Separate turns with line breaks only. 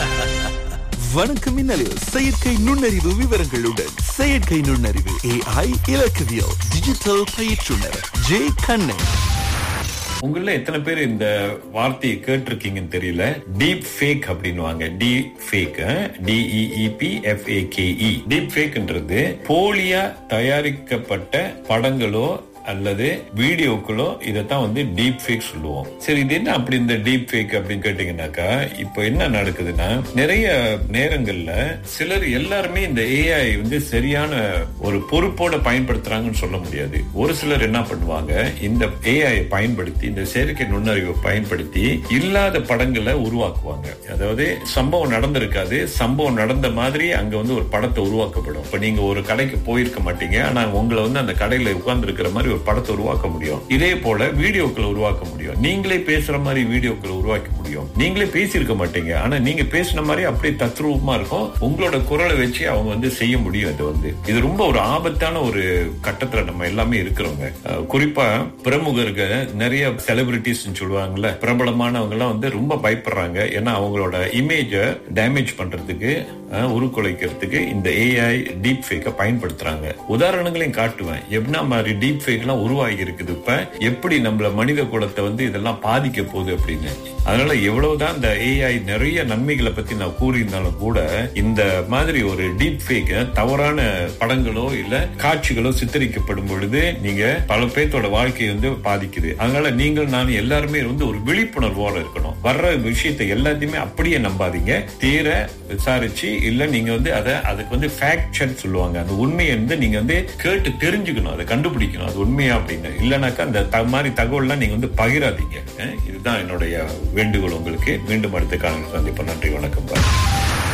வணக்கம் மின்னலில் செயற்கை நுண்ணறிவு விவரங்களுடன் செயற்கை நுண்ணறிவு AI இலக்கவியல் டிஜிட்டல் பயிற்றுனர் ஜே கண்ணன்.
உங்கள எத்தனை பேர் இந்த வார்த்தையை கேட்டிருக்கீங்கன்னு தெரியல. டீப் ஃபேக் அப்படின்னுவாங்க. Deep fake, DEEPFAKE. டீப் ஃபேக்ன்றது போலியா தயாரிக்கப்பட்ட படங்களோ அல்லது வீடியோக்களோ இதைத்தான் வந்து டீப் ஃபேக் சொல்லுவோம். சரி, இது என்ன அப்படி இந்த டீப் ஃபேக் அப்படின்னு கேட்டீங்கன்னாக்கா, இப்போ என்ன நடக்குதுன்னா, நிறைய நேரங்கள்ல சிலர் எல்லாருமே இந்த AI வந்து சரியான ஒரு பொறுப்போட பயன்படுத்துறாங்கன்னு சொல்ல முடியாது. ஒரு சிலர் என்ன பண்ணுவாங்க, இந்த AI பயன்படுத்தி, இந்த செயற்கை நுண்ணறிவை பயன்படுத்தி இல்லாத படங்களை உருவாக்குவாங்க. அதாவது சம்பவம் நடந்திருக்காது, சம்பவம் நடந்த மாதிரி அங்க வந்து ஒரு படத்தை உருவாக்கப்படும். இப்ப நீங்க ஒரு கடைக்கு போயிருக்க மாட்டீங்க, ஆனா உங்களை வந்து அந்த கடையில உட்கார்ந்து இருக்கிற மாதிரி ஒரு படத்தை உருவாக்க முடியும். இதே போல வீடியோக்களை உருவாக்க முடியும். நீங்களே பேசுற மாதிரி வீடியோக்களை உருவாக்க முடியும். நீங்களே பேசியிருக்க மாட்டீங்க, ஆனா நீங்க பேசின மாதிரி அப்படியே தத்ரூபமா இருக்கும். உங்களோட குரலை வச்சு அவங்க வந்து செய்ய முடியும். இது ரொம்ப ஒரு ஆபத்தான ஒரு கட்டத்துல நம்ம எல்லாமே இருக்கிறோங்க. குறிப்பா பிரமுகர்கள், நிறைய செலிபிரிட்டிஸ் சொல்லுவாங்கல்ல, பிரபலமானவங்க எல்லாம் வந்து ரொம்ப பயப்படுறாங்க. ஏன்னா அவங்களோட இமேஜ டேமேஜ் பண்றதுக்கு, உருக்குலைக்கிறதுக்கு இந்த AI டீப் ஃபேக்க பயன்படுத்துறாங்க. உதாரணங்களையும் காட்டுவேன். என்ன மாதிரி டீப் ஃபேக் எல்லாம் உருவாகி இருக்குது, இப்ப எப்படி நம்மள மனித குலத்தை வந்து இதெல்லாம் பாதிக்க போகுது அப்படின்னு. அதனால எவ்வளவுதான் இந்த AI நிறைய நன்மைகளை பத்தி நான் கூறியிருந்தாலும் கூட, இந்த மாதிரி ஒரு டீப் ஃபேக் தவறான படங்களோ இல்ல காட்சிகளோ சித்தரிக்கப்படும் பொழுது நீங்க பல பேர்த்தோட வாழ்க்கையை வந்து பாதிக்குது. அதனால நீங்கள் நான் எல்லாருமே வந்து ஒரு விழிப்புணர்வோட இருக்கணும். வர்ற விஷயத்தை எல்லாத்தையுமே அப்படியே நம்பாதீங்க. தீர விசாரிச்சு, இல்ல நீங்க வந்து அதுக்கு வந்து ஃபேக்ட் செக் சொல்லுவாங்க. அந்த உண்மையை வந்து நீங்க வந்து கேட்டு தெரிஞ்சுக்கணும், அதை கண்டுபிடிக்கணும் அது உண்மையா அப்படின்னு. இல்லைனாக்கா அந்த மாதிரி தகவல்லாம் நீங்க வந்து பகிராதீங்க. இதுதான் என்னுடைய வேண்டுகோள் உங்களுக்கு. மீண்டும் அடுத்த காலம் சந்திப்போம். நன்றி, வணக்கம்.